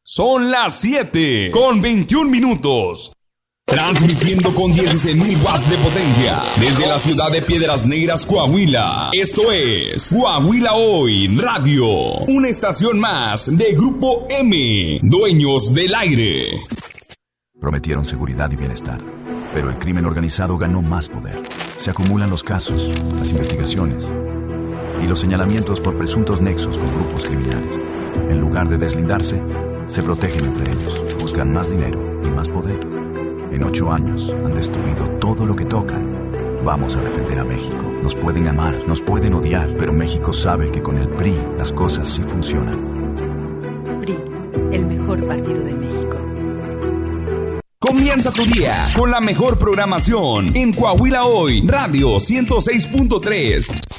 Son las 7:21. Transmitiendo con 16.000 watts de potencia desde la ciudad de Piedras Negras, Coahuila. Esto es Coahuila Hoy Radio, una estación más de Grupo M, dueños del aire. Prometieron seguridad y bienestar, pero el crimen organizado ganó más poder. Se acumulan los casos, las investigaciones y los señalamientos por presuntos nexos con grupos criminales. En lugar de deslindarse, se protegen entre ellos, buscan más dinero y más poder. En 8 años han destruido todo lo que tocan. Vamos a defender a México. Nos pueden amar, nos pueden odiar, pero México sabe que con el PRI las cosas sí funcionan. PRI, el mejor partido de México. Comienza tu día con la mejor programación en Coahuila Hoy Radio 106.3.